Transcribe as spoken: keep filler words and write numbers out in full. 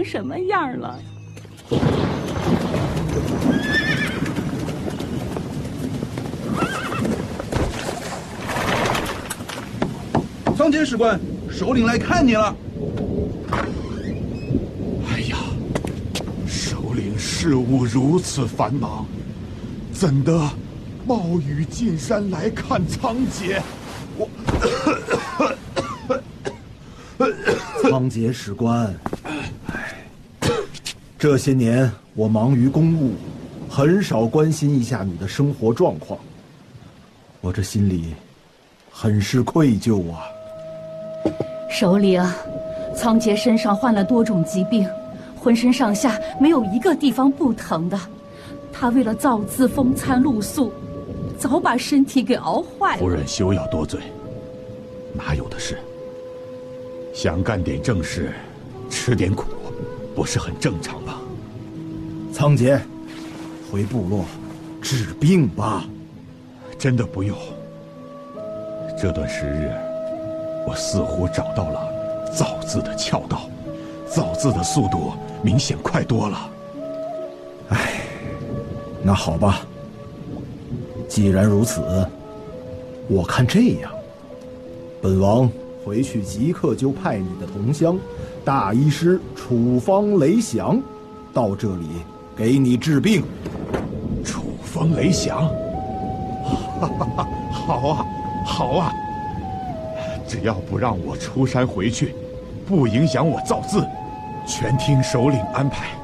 什么样了。 仓颉使官，首领来看你了。 哎呀，首领事务如此繁忙，怎得冒雨进山来看仓颉？我仓颉使官，这些年我忙于公务，很少关心一下你的生活状况，我这心里很是愧疚啊。 首领，仓颉身上患了多种疾病，浑身上下没有一个地方不疼的。他为了造字风餐露宿，早把身体给熬坏了。 夫人休要多嘴，哪有的事？想干点正事，吃点苦，不是很正常吗？ 仓颉，回部落治病吧。 真的不用。这段时日，我似乎找到了造字的窍道，造字的速度明显快多了。 唉，那好吧，既然如此，我看这样，本王回去即刻就派你的同乡大医师处方雷祥到这里给你治病。 处方雷祥，哈哈哈，好啊，好啊！只要不让我出山回去，不影响我造字，全听首领安排。